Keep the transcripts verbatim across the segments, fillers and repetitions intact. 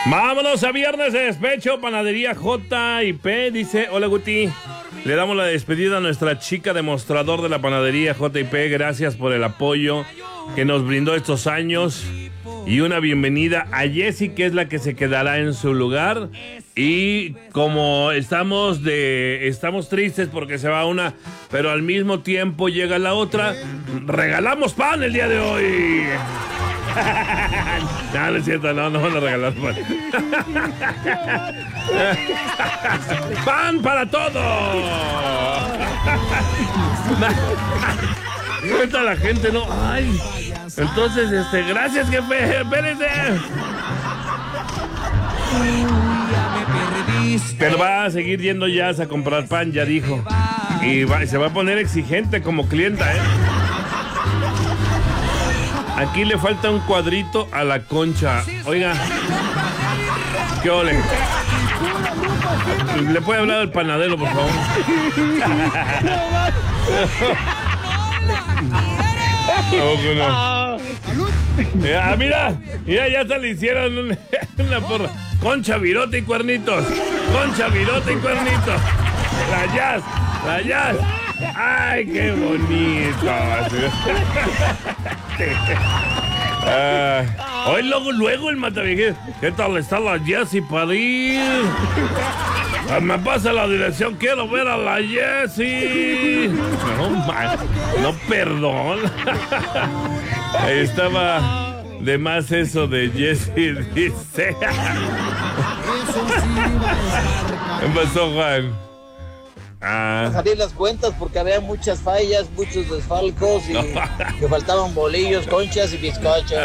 Vámonos a viernes de despecho, panadería J y P, dice, hola Guti, le damos la despedida a nuestra chica demostrador de la panadería J y P, gracias por el apoyo que nos brindó estos años y una bienvenida a Jessie, que es la que se quedará en su lugar, y como estamos de estamos tristes porque se va una, pero al mismo tiempo llega la otra, regalamos pan el día de hoy. No, no es cierto, no, no van a regalar pan. ¡Pan para todos! Cuenta la gente, ¿no? Ay, entonces, este, gracias, jefe, espérense. Pero va a seguir yendo ya a comprar pan, ya dijo. Y va, se va a poner exigente como clienta, ¿eh? Aquí le falta un cuadrito a la Concha. Oiga, ¿qué ole? ¿Le puede hablar al panadero, por favor? No, no. Ah, mira, mira, ya se le hicieron una, una porra. Concha, virote y cuernitos. Concha, virote y cuernitos. La Jazz, la Jazz. ¡Ay, qué bonito! Ah, hoy luego, luego el Matavieja. ¿Qué tal está la Jessie para ir? Ah, me pasa la dirección, quiero ver a la Jessie. No, man, no, perdón. Ahí estaba de más eso de Jessie, dice. ¿Qué pasó, Juan? Ah. Salir las cuentas porque había muchas fallas, muchos desfalcos y no. Que faltaban bolillos, conchas y bizcochos.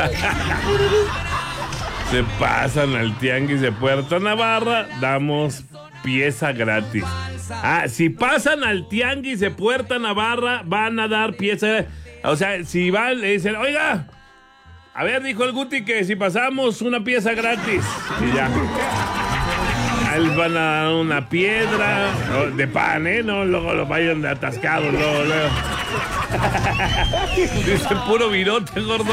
Se pasan al tianguis de Puerto Navarra, damos pieza gratis. Ah, si pasan al tianguis de Puerto Navarra, van a dar pieza. O sea, si van, le dicen, oiga, a ver, dijo el Guti que si pasamos una pieza gratis. Y ya. Les van a dar una piedra de pan, ¿eh? No, luego lo vayan de atascados, luego, luego. Dice puro virote, gordo.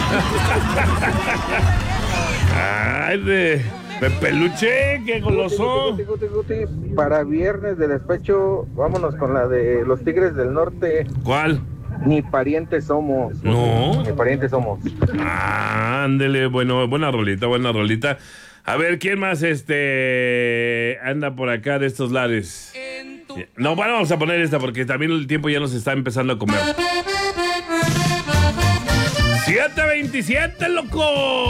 Ay, de, de peluche, qué goloso. Guti, Guti, Guti, Guti. Para viernes de despecho, vámonos con la de los Tigres del Norte. ¿Cuál? Ni parientes somos. No. Ni parientes somos. Ah, ándele, bueno, buena rolita, buena rolita. A ver, ¿quién más este anda por acá de estos lares? No, bueno, vamos a poner esta porque también el tiempo ya nos está empezando a comer. siete veintisiete, loco.